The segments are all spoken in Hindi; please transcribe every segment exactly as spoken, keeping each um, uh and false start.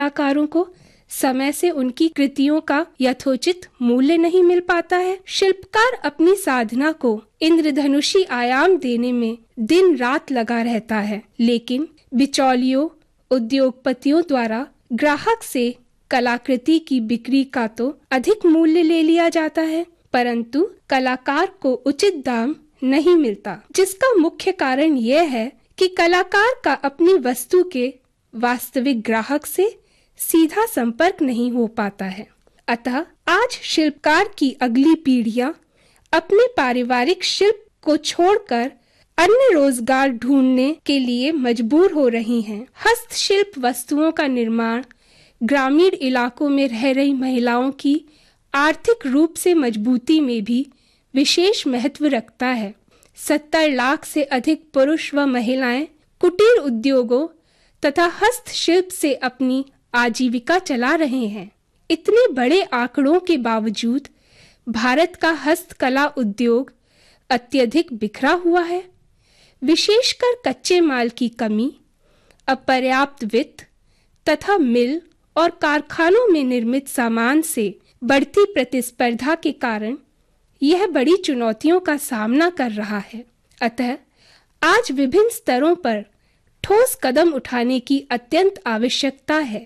कलाकारों को समय से उनकी कृतियों का यथोचित मूल्य नहीं मिल पाता है। शिल्पकार अपनी साधना को इंद्रधनुषी आयाम देने में दिन रात लगा रहता है, लेकिन बिचौलियों उद्योगपतियों द्वारा ग्राहक से कलाकृति की बिक्री का तो अधिक मूल्य ले लिया जाता है, परंतु कलाकार को उचित दाम नहीं मिलता, जिसका मुख्य कारण यह है कि कलाकार का अपनी वस्तु के वास्तविक ग्राहक से सीधा संपर्क नहीं हो पाता है। अतः आज शिल्पकार की अगली पीढ़ियां अपने पारिवारिक शिल्प को छोड़कर अन्य रोजगार ढूंढने के लिए मजबूर हो रही हैं। हस्तशिल्प वस्तुओं का निर्माण ग्रामीण इलाकों में रह रही महिलाओं की आर्थिक रूप से मजबूती में भी विशेष महत्व रखता है। सत्तर लाख से अधिक पुरुष व महिलाएं कुटीर उद्योगों तथा हस्तशिल्प से अपनी आजीविका चला रहे हैं। इतने बड़े आंकड़ों के बावजूद भारत का हस्तकला उद्योग अत्यधिक बिखरा हुआ है। विशेषकर कच्चे माल की कमी, अपर्याप्त वित्त तथा मिल और कारखानों में निर्मित सामान से बढ़ती प्रतिस्पर्धा के कारण यह बड़ी चुनौतियों का सामना कर रहा है। अतः आज विभिन्न स्तरों पर ठोस कदम उठाने की अत्यंत आवश्यकता है,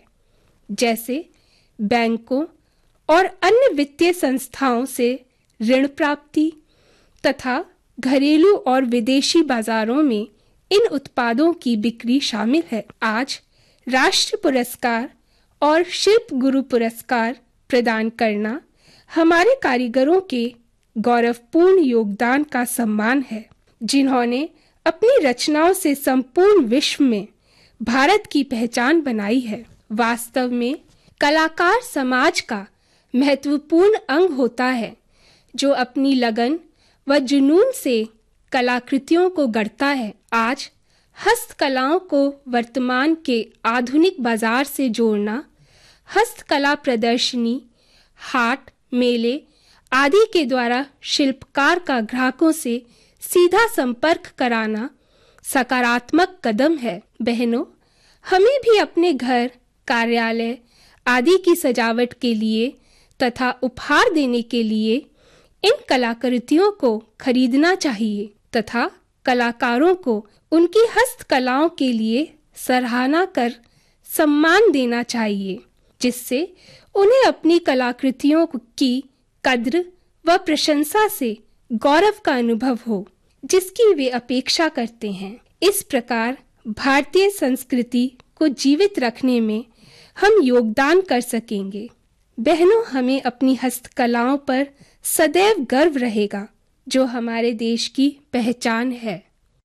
जैसे बैंकों और अन्य वित्तीय संस्थाओं से ऋण प्राप्ति तथा घरेलू और विदेशी बाजारों में इन उत्पादों की बिक्री शामिल है। आज राष्ट्रीय पुरस्कार और शिल्प गुरु पुरस्कार प्रदान करना हमारे कारीगरों के गौरवपूर्ण योगदान का सम्मान है, जिन्होंने अपनी रचनाओं से संपूर्ण विश्व में भारत की पहचान बनाई है। वास्तव में कलाकार समाज का महत्वपूर्ण अंग होता है, जो अपनी लगन व जुनून से कलाकृतियों को गढ़ता है। आज हस्तकलाओं को वर्तमान के आधुनिक बाजार से जोड़ना, हस्तकला प्रदर्शनी, हाट, मेले आदि के द्वारा शिल्पकार का ग्राहकों से सीधा संपर्क कराना सकारात्मक कदम है। बहनों, हमें भी अपने घर, कार्यालय आदि की सजावट के लिए तथा उपहार देने के लिए इन कलाकृतियों को खरीदना चाहिए तथा कलाकारों को उनकी हस्तकलाओं के लिए सराहना कर सम्मान देना चाहिए, जिससे उन्हें अपनी कलाकृतियों की कद्र व प्रशंसा से गौरव का अनुभव हो, जिसकी वे अपेक्षा करते हैं। इस प्रकार भारतीय संस्कृति को जीवित रखने में हम योगदान कर सकेंगे। बहनों, हमें अपनी हस्तकलाओं पर सदैव गर्व रहेगा, जो हमारे देश की पहचान है।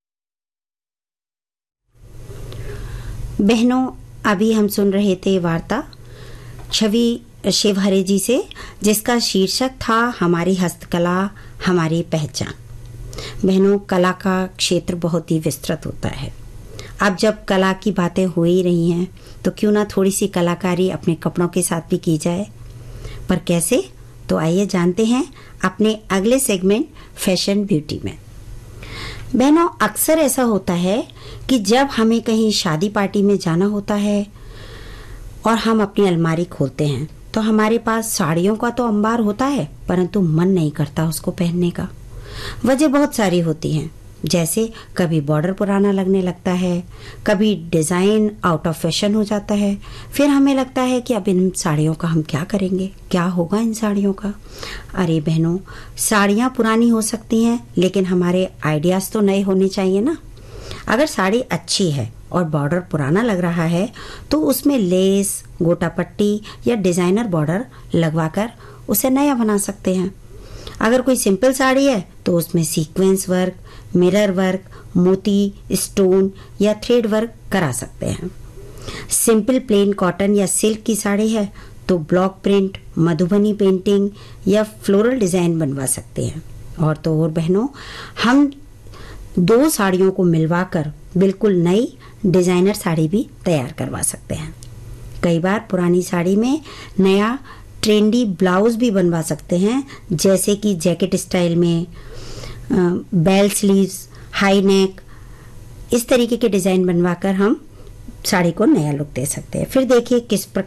बहनों, अभी हम सुन रहे थे वार्ता छवि शिवहरे जी से, जिसका शीर्षक था हमारी हस्तकला हमारी पहचान। बहनों, कला का क्षेत्र बहुत ही विस्तृत होता है। अब जब कला की बातें हो ही रही हैं, तो क्यों ना थोड़ी सी कलाकारी अपने कपड़ों के साथ भी की जाए। पर कैसे? तो आइए जानते हैं अपने अगले सेगमेंट फैशन ब्यूटी में। बहनों, अक्सर ऐसा होता है कि जब हमें कहीं शादी पार्टी में जाना होता है और हम अपनी अलमारी खोलते हैं, तो हमारे पास साड़ियों का तो अंबार होता है, परंतु मन नहीं करता उसको पहनने का। वजह बहुत सारी होती हैं, जैसे कभी बॉर्डर पुराना लगने लगता है, कभी डिज़ाइन आउट ऑफ फैशन हो जाता है, फिर हमें लगता है कि अब इन साड़ियों का हम क्या करेंगे, क्या होगा इन साड़ियों का। अरे बहनों, साड़ियाँ पुरानी हो सकती हैं, लेकिन हमारे आइडियाज़ तो नए होने चाहिए ना। अगर साड़ी अच्छी है और बॉर्डर पुराना लग रहा है, तो उसमें लेस, गोटा पट्टी या डिज़ाइनर बॉर्डर लगवाकर उसे नया बना सकते हैं। अगर कोई सिंपल साड़ी है, तो उसमें सीक्वेंस वर्क, मिरर वर्क, मोती, स्टोन या थ्रेड वर्क करा सकते हैं। सिंपल प्लेन कॉटन या सिल्क की साड़ी है, तो ब्लॉक प्रिंट, मधुबनी पेंटिंग या फ्लोरल डिज़ाइन बनवा सकते हैं। और तो और बहनों, हम दो साड़ियों को मिलवाकर बिल्कुल नई डिज़ाइनर साड़ी भी तैयार करवा सकते हैं। कई बार पुरानी साड़ी में नया ट्रेंडी ब्लाउज भी बनवा सकते हैं, जैसे कि जैकेट स्टाइल में बेल स्लीव्स, हाई नेक, इस तरीके के डिज़ाइन बनवाकर हम साड़ी को नया लुक दे सकते हैं। फिर देखिए किस प्रकार